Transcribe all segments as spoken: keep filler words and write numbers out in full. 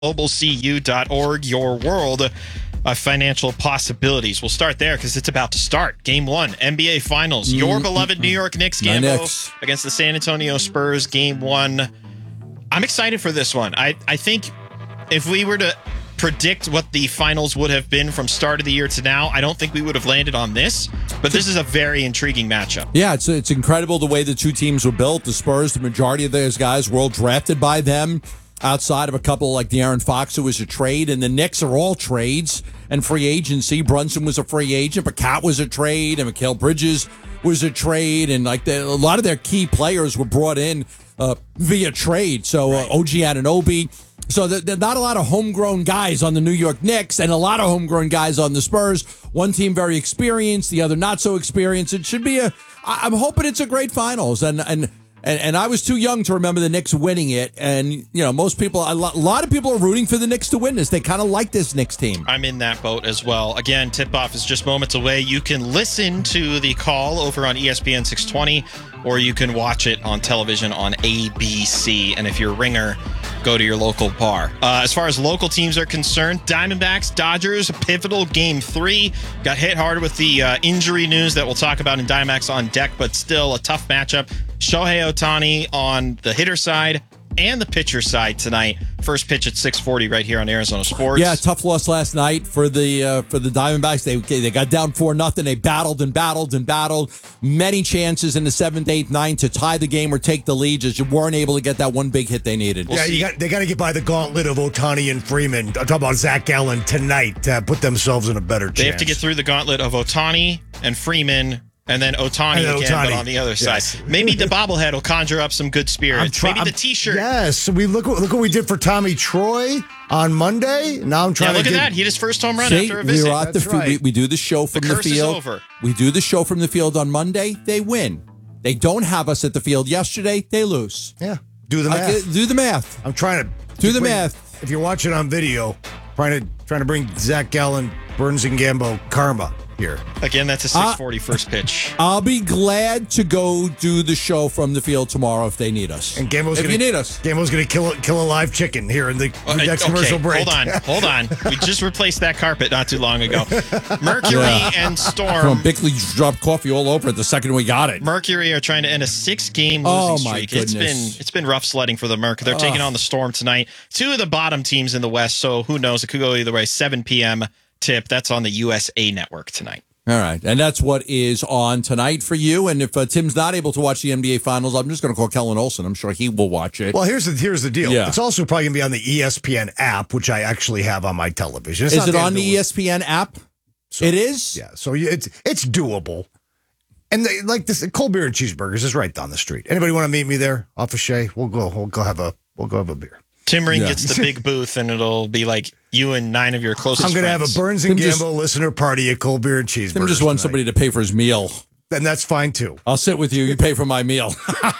global c u dot org, your world of financial possibilities. We'll start there because it's about to start. Game one, N B A Finals. Your mm-hmm. beloved New York Knicks, Gambo, against the San Antonio Spurs. Game one. I'm excited for this one. I, I think if we were to predict what the finals would have been from start of the year to now, I don't think we would have landed on this, but this is a very intriguing matchup. Yeah, it's it's incredible the way the two teams were built. The Spurs, the majority of those guys were all drafted by them, outside of a couple like De'Aaron Fox, who was a trade, and the Knicks are all trades and free agency. Brunson was a free agent, but Cat was a trade, and Mikal Bridges was a trade, and like the, a lot of their key players were brought in uh, via trade. So uh, O G Anunoby. So there's not a lot of homegrown guys on the New York Knicks and a lot of homegrown guys on the Spurs. One team very experienced, the other not so experienced. It should be a. I'm hoping it's a great finals, and and. And, and I was too young to remember the Knicks winning it. And, you know, most people, a lot of people are rooting for the Knicks to win this. They kind of like this Knicks team. I'm in that boat as well. Again, tip-off is just moments away. You can listen to the call over on E S P N six twenty, or you can watch it on television on A B C. And if you're a ringer, go to your local bar. Uh, as far as local teams are concerned, Diamondbacks, Dodgers, a pivotal game three. Got hit hard with the uh, injury news that we'll talk about in Diamondbacks on deck, but still a tough matchup. Shohei Ohtani on the hitter side and the pitcher side tonight. First pitch at six forty right here on Arizona Sports. Yeah, tough loss last night for the uh, for the Diamondbacks. They they got down four nothing. They battled and battled and battled. Many chances in the seventh, eighth, ninth to tie the game or take the lead. Just weren't able to get that one big hit they needed. We'll yeah, you got, they got to get by the gauntlet of Ohtani and Freeman. I'm talking about Zach Gallen tonight to put themselves in a better chance. They have to get through the gauntlet of Ohtani and Freeman. And then Ohtani and then again, Ohtani. But on the other side. Yes. Maybe the bobblehead will conjure up some good spirits. Try- Maybe the T-shirt. Yes. We look, look what we did for Tommy Troy on Monday. Now I'm trying yeah, look to at get... that. He hit his first home run See, after a visit. We're at the, right. we, we do the show from the, the curse field. Is over. We do the show from the field on Monday. They win. They don't have us at the field yesterday. They lose. Yeah. Do the math. Uh, do the math. I'm trying to... Do the bring, math. If you're watching on video, trying to trying to bring Zach Gallen, Burns, and Gambo karma here. Again, that's a six forty uh, first pitch. I'll be glad to go do the show from the field tomorrow if they need us. And Gambo's if gonna, you need us. Gambo's going to kill kill a live chicken here in the uh, next okay, commercial break. Hold on, hold on. We just replaced that carpet not too long ago. Mercury yeah. and Storm. Come on, Bickley dropped coffee all over it the second we got it. Mercury are trying to end a six-game losing oh, my streak. Goodness. It's been it's been rough sledding for the Merc. They're Ugh. taking on the Storm tonight. Two of the bottom teams in the West, so who knows? It could go either way. seven p.m. tip. That's on the U S A Network tonight. All right, and that's what is on tonight for you. And if uh, Tim's not able to watch the N B A Finals, I'm just going to call Kellen Olson. I'm sure he will watch it. Well, here's the here's the deal. Yeah. It's also probably going to be on the E S P N app, which I actually have on my television. It's is it the on the E S P N app? So, it is? Yeah, so it's it's doable. And they, like this, cold beer and cheeseburgers is right down the street. Anybody want to meet me there off of Shea? We'll go. We'll go have a. We'll go have a beer. Tim Ring yeah. gets the big booth, and it'll be like you and nine of your closest I'm going to have a Burns and Gambo just, listener party at Cold Beer and Cheeseburgers. Tim just wants somebody to pay for his meal. Then that's fine, too. I'll sit with you. You pay for my meal. All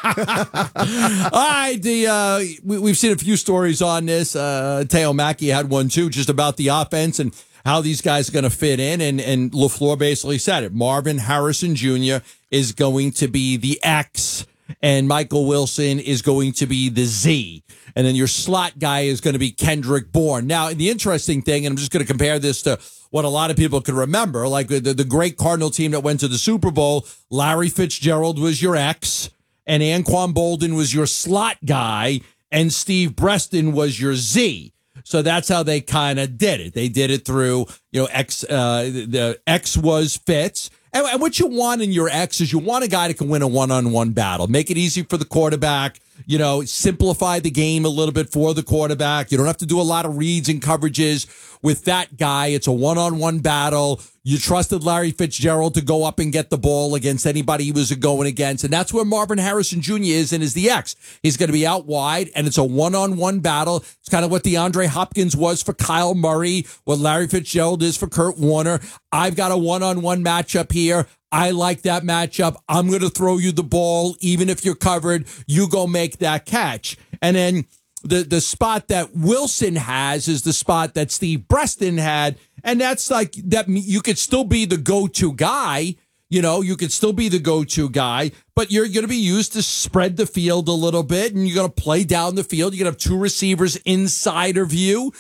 right. The, uh, we, we've seen a few stories on this. Uh, Teo Mackey had one, too, just about the offense and how these guys are going to fit in. And, and LaFleur basically said it. Marvin Harrison Junior is going to be the X, and Michael Wilson is going to be the Z. And then your slot guy is going to be Kendrick Bourne. Now, the interesting thing, and I'm just going to compare this to what a lot of people can remember, like the, the great Cardinal team that went to the Super Bowl, Larry Fitzgerald was your X, and Anquan Bolden was your slot guy, and Steve Breston was your Z. So that's how they kind of did it. They did it through, you know, X. Uh, the X was Fitz. And, and what you want in your X is you want a guy that can win a one-on-one battle. Make it easy for the quarterback. You know, simplify the game a little bit for the quarterback. You don't have to do a lot of reads and coverages with that guy. It's a one-on-one battle. You trusted Larry Fitzgerald to go up and get the ball against anybody he was going against. And that's where Marvin Harrison Junior is and is the X. He's going to be out wide, and it's a one-on-one battle. It's kind of what DeAndre Hopkins was for Kyle Murray, what Larry Fitzgerald is for Kurt Warner. I've got a one-on-one matchup here. I like that matchup. I'm going to throw you the ball. Even if you're covered, you go make that catch. And then the, the spot that Wilson has is the spot that Steve Breston had. And that's like that. You could still be the go-to guy. You know, you could still be the go-to guy, but you're going to be used to spread the field a little bit, and you're going to play down the field. You're going to have two receivers inside of you.